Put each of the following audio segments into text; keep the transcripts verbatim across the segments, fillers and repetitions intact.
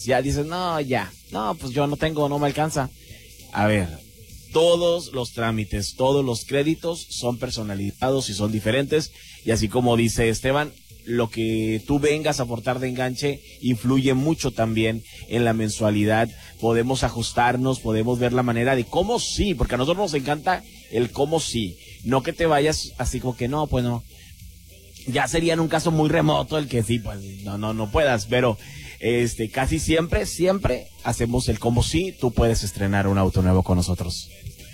ya dices, no, ya, no, pues yo no tengo, no me alcanza. A ver, todos los trámites, todos los créditos son personalizados y son diferentes, y así como dice Esteban, lo que tú vengas a aportar de enganche influye mucho también en la mensualidad. Podemos ajustarnos, podemos ver la manera de cómo sí, porque a nosotros nos encanta el cómo sí, no que te vayas así como que no, pues no. Ya sería en un caso muy remoto el que sí, pues no, no, no puedas, pero este, casi siempre, siempre hacemos el cómo sí, tú puedes estrenar un auto nuevo con nosotros.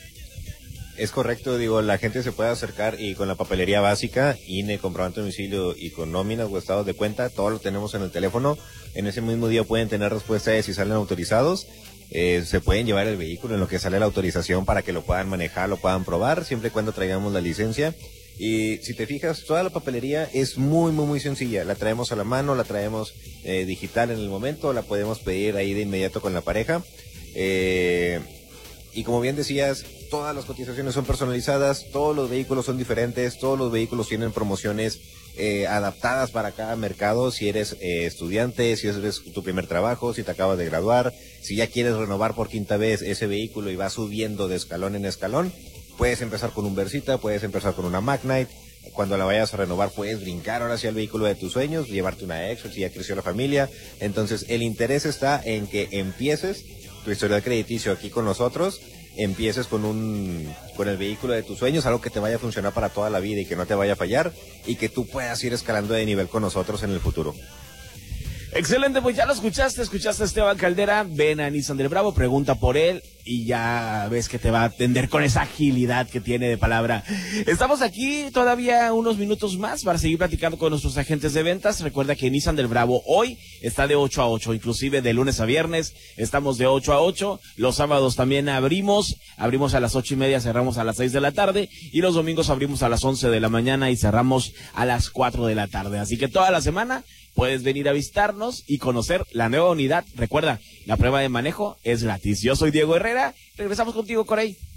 Es correcto, digo, la gente se puede acercar y con la papelería básica, I N E, comprobante de domicilio y con nóminas o estados de cuenta, todo lo tenemos en el teléfono. En ese mismo día pueden tener respuesta de si salen autorizados. Eh, se pueden llevar el vehículo en lo que sale la autorización para que lo puedan manejar, lo puedan probar, siempre y cuando traigamos la licencia. Y si te fijas, toda la papelería es muy, muy, muy sencilla. La traemos a la mano, la traemos eh, digital en el momento, la podemos pedir ahí de inmediato con la pareja. Eh... Y como bien decías, todas las cotizaciones son personalizadas, todos los vehículos son diferentes, todos los vehículos tienen promociones eh, adaptadas para cada mercado. Si eres eh, estudiante, si es tu primer trabajo, si te acabas de graduar, si ya quieres renovar por quinta vez ese vehículo y vas subiendo de escalón en escalón, puedes empezar con un Versita, puedes empezar con una Magnite. Cuando la vayas a renovar puedes brincar ahora hacia el vehículo de tus sueños, llevarte una X, si ya creció la familia. Entonces el interés está en que empieces tu historial crediticio aquí con nosotros, empieces con un con el vehículo de tus sueños, algo que te vaya a funcionar para toda la vida y que no te vaya a fallar, y que tú puedas ir escalando de nivel con nosotros en el futuro. Excelente, pues ya lo escuchaste, escuchaste a Esteban Caldera, ven a Nissan del Bravo, pregunta por él y ya ves que te va a atender con esa agilidad que tiene de palabra. Estamos aquí todavía unos minutos más para seguir platicando con nuestros agentes de ventas. Recuerda que Nissan del Bravo hoy está de ocho a ocho, inclusive de lunes a viernes estamos de ocho a ocho, los sábados también abrimos, abrimos a las ocho y media, cerramos a las seis de la tarde, y los domingos abrimos a las once de la mañana y cerramos a las cuatro de la tarde. Así que toda la semana puedes venir a visitarnos y conocer la nueva unidad. Recuerda, la prueba de manejo es gratis. Yo soy Diego Herrera. Regresamos contigo, Corey.